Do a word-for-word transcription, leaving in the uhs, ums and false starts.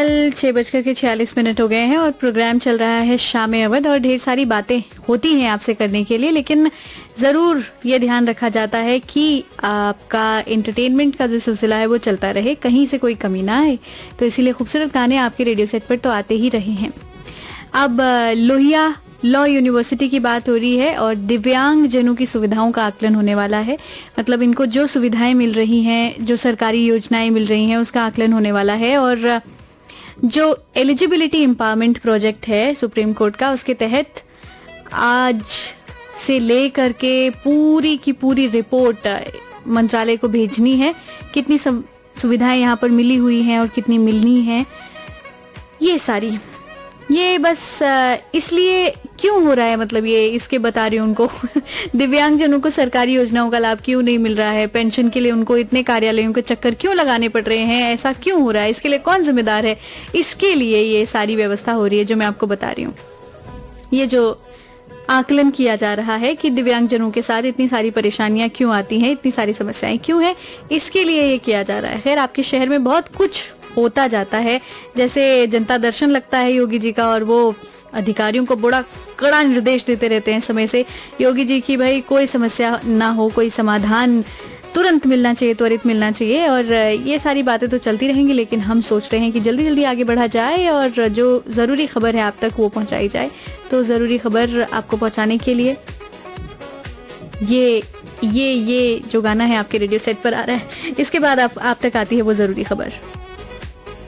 फिलहाल छः बजकर के छियालीस मिनट हो गए हैं और प्रोग्राम चल रहा है शाम अवध और ढेर सारी बातें होती हैं आपसे करने के लिए, लेकिन ज़रूर ये ध्यान रखा जाता है कि आपका एंटरटेनमेंट का जो सिलसिला है वो चलता रहे, कहीं से कोई कमी ना आए। तो इसीलिए खूबसूरत गाने आपके रेडियो सेट पर तो आते ही रहे हैं। अब लोहिया लॉ यूनिवर्सिटी की बात हो रही है और दिव्यांग जनों की सुविधाओं का आकलन होने वाला है। मतलब इनको जो सुविधाएं मिल रही हैं, जो सरकारी योजनाएं मिल रही हैं, उसका आकलन होने वाला है। और जो एलिजिबिलिटी एम्पावरमेंट प्रोजेक्ट है सुप्रीम कोर्ट का, उसके तहत आज से लेकर के पूरी की पूरी रिपोर्ट मंत्रालय को भेजनी है। कितनी सुविधाएं यहाँ पर मिली हुई हैं और कितनी मिलनी है, ये सारी ये बस इसलिए क्यों हो रहा है, मतलब ये इसके बता रही हूँ उनको दिव्यांगजनों को सरकारी योजनाओं का लाभ क्यों नहीं मिल रहा है, पेंशन के लिए उनको इतने कार्यालयों के चक्कर क्यों लगाने पड़ रहे हैं, ऐसा क्यों हो रहा है, इसके लिए कौन जिम्मेदार है, इसके लिए ये सारी व्यवस्था हो रही है जो मैं आपको बता रही हूँ। ये जो आकलन किया जा रहा है कि दिव्यांगजनों के साथ इतनी सारी परेशानियां क्यों आती हैं, इतनी सारी समस्याएं क्यों हैं, इसके लिए ये किया जा रहा है। खैर, आपके शहर में बहुत कुछ होता जाता है, जैसे जनता दर्शन लगता है योगी जी का और वो अधिकारियों को बड़ा कड़ा निर्देश देते रहते हैं समय से योगी जी की भाई कोई समस्या ना हो, कोई समाधान तुरंत मिलना चाहिए, त्वरित मिलना चाहिए। और ये सारी बातें तो चलती रहेंगी, लेकिन हम सोच रहे हैं कि जल्दी जल्दी आगे बढ़ा जाए और जो ज़रूरी खबर है आप तक वो पहुंचाई जाए। तो ज़रूरी खबर आपको पहुंचाने के लिए ये ये ये जो गाना है आपके रेडियो सेट पर आ रहा है, इसके बाद आप आप तक आती है वो ज़रूरी खबर।